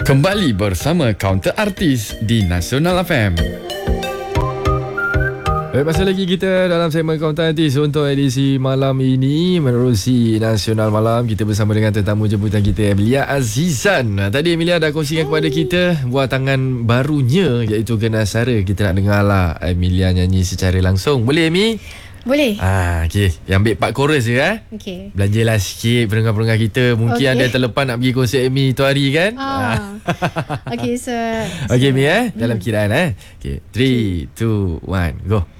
Kembali bersama Counter Artis di Nasional FM. Masih lagi kita dalam segmen Counter Artis untuk edisi malam ini menerusi Nasional Malam. Kita bersama dengan tetamu jemputan kita, Emilia Azizan. Tadi Emilia dah kongsikan kepada kita buah tangan barunya, iaitu Ganasara. Kita nak dengar lah Emilia nyanyi secara langsung. Boleh Emi? Boleh. Okey, yang ambil part chorus je Okey. Belanjalah sikit pendengar-pendengar kita. Mungkin ada terlepas nak pergi konsert Emi tu hari kan. Okey, so Okey Emi dalam kiraan Okey, 3, 2, 1, go.